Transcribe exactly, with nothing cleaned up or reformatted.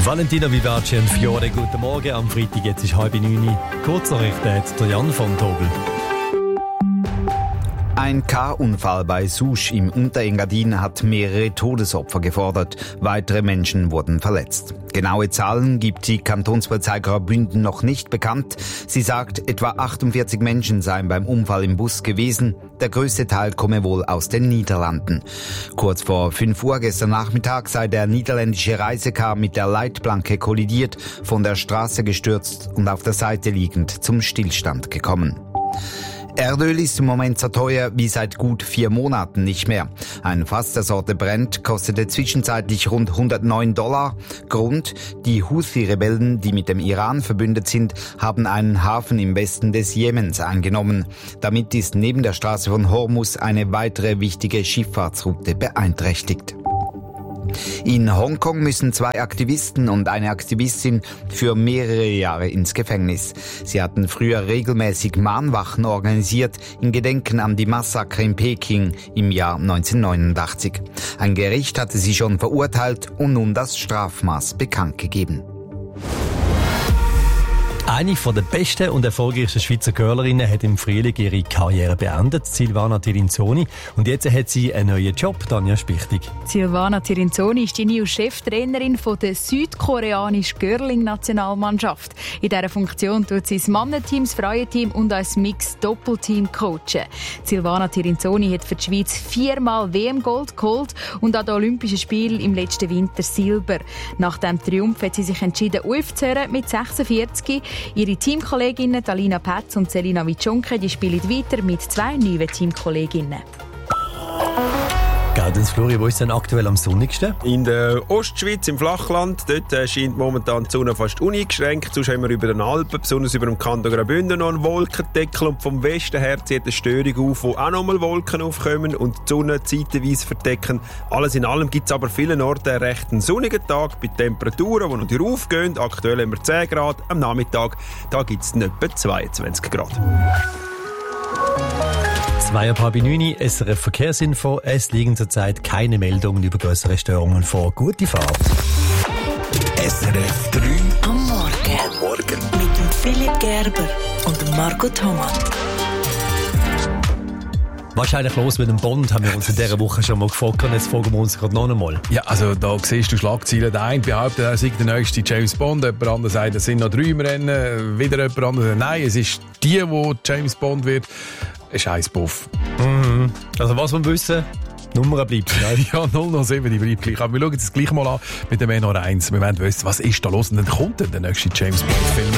Valentina Vivace und Fiore, guten Morgen am Freitag, jetzt ist halb neun. Kurznachrichten hat der Jan von Tobel. Ein Car-Unfall bei Souche im Unterengadin hat mehrere Todesopfer gefordert. Weitere Menschen wurden verletzt. Genaue Zahlen gibt die Kantonspolizei Graubünden noch nicht bekannt. Sie sagt, etwa achtundvierzig Menschen seien beim Unfall im Bus gewesen. Der größte Teil komme wohl aus den Niederlanden. Kurz vor fünf Uhr gestern Nachmittag sei der niederländische Reisecar mit der Leitplanke kollidiert, von der Straße gestürzt und auf der Seite liegend zum Stillstand gekommen. Erdöl ist im Moment so teuer wie seit gut vier Monaten nicht mehr. Ein Fass der Sorte Brent kostete zwischenzeitlich rund hundertneun Dollar. Grund: die Houthi-Rebellen, die mit dem Iran verbündet sind, haben einen Hafen im Westen des Jemens eingenommen. Damit ist neben der Straße von Hormuz eine weitere wichtige Schifffahrtsroute beeinträchtigt. In Hongkong müssen zwei Aktivisten und eine Aktivistin für mehrere Jahre ins Gefängnis. Sie hatten früher regelmäßig Mahnwachen organisiert in Gedenken an die Massaker in Peking im Jahr neunzehnhundertneunundachtzig. Ein Gericht hatte sie schon verurteilt und nun das Strafmaß bekannt gegeben. Eine der besten und erfolgreichsten Schweizer Curlerinnen hat im Frühling ihre Karriere beendet, Silvana Tirinzoni. Und jetzt hat sie einen neuen Job, Tanja Spichtig. Silvana Tirinzoni ist die neue Cheftrainerin von der südkoreanischen Curling-Nationalmannschaft. In dieser Funktion tut sie das Mannenteam, das Frauenteam und als Mix-Doppelteam coachen. Silvana Tirinzoni hat für die Schweiz viermal W M-Gold geholt und an den Olympischen Spielen im letzten Winter Silber. Nach dem Triumph hat sie sich entschieden, aufzuhören mit sechsundvierzig. Ihre Teamkolleginnen Talina Pätz und Selina Witschonke, die spielen weiter mit zwei neuen Teamkolleginnen. Gaudens Flori, wo ist denn aktuell am sonnigsten? In der Ostschweiz, im Flachland. Dort scheint momentan die Sonne fast uneingeschränkt. Sonst haben wir über den Alpen, besonders über dem Kanton Graubünden, noch einen Wolkendeckel. Und vom Westen her zieht eine Störung auf, wo auch nochmal Wolken aufkommen und die Sonne zeitweise verdecken. Alles in allem gibt es aber vielen Orten einen recht sonnigen Tag bei Temperaturen, die noch die raufgehen. Aktuell haben wir zehn Grad. Am Nachmittag da gibt es etwa zweiundzwanzig Grad. Zwei ab halb neun, S R F Verkehrsinfo. Es liegen zurzeit keine Meldungen über größere Störungen vor. Gute Fahrt. S R F drei am Morgen. Am Morgen. Mit dem Philipp Gerber und dem Marco Thomas. Was ist eigentlich los mit dem Bond, haben wir uns in dieser Woche schon mal gefragt. Und jetzt fragen wir uns gerade noch einmal. Ja, also da siehst du Schlagzeilen. Der eine behauptet, er sei der neueste James Bond. Jemand anderes sagt, es sind noch drei im Rennen. Wieder jemand anderes sagt, nein, es ist die, die James Bond wird. Ein scheiß Puff. Mhm. Also was wir wissen, die Nummer bleibt gleich. Ja, null null sieben, die bleibt gleich. Aber wir schauen uns das gleich mal an mit dem N R eins. Wir wollen wissen, was ist da los? Und dann kommt dann der nächste James Bond-Film.